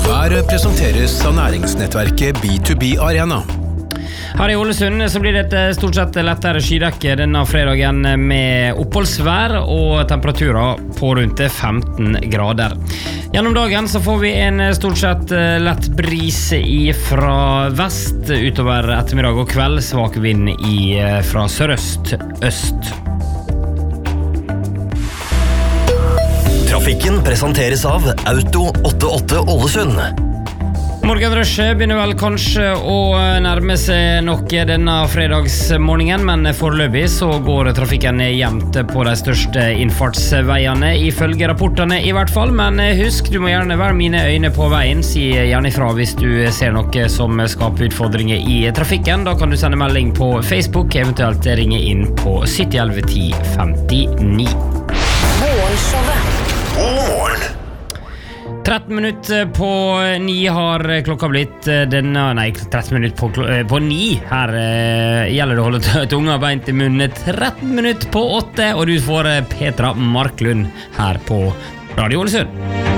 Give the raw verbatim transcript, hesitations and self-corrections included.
Været presenteres av næringsnettverket B to B Arena. Her i Ålesund så blir det et stort sett lettere skydekke denne fredagen med oppholdsvær og temperaturer på rundt femten grader. Gjennom dagen så får vi en stort sett lett bris fra vest utover ettermiddag og kveld, svak vind i, fra sørøst-øst. Trafikken presenteres av Auto åttiåtte Ålesund. Morgenrushet begynner vel kanskje å nærme seg nok denne fredagsmorgenen, men foreløpig så går trafikken jevnt på de største innfartsveiene, ifølge rapportene i hvert fall. Men husk, du må gjerne være mine øyne på veien, si gjerne ifra hvis du ser noe som skaper utfordringer i trafikken. Da kan du sende melding på Facebook, eventuelt ringe inn på sytti elleve ti femtini. Morgenshowet. God morgen! tretten minutter på ni har klokka blitt denne, nei, tretten minutter på, på ni. Her eh, gjelder det å holde tunga beint i munnen. tretten minutter på åtte, og du får Petra Marklund her på Radio Ålesund.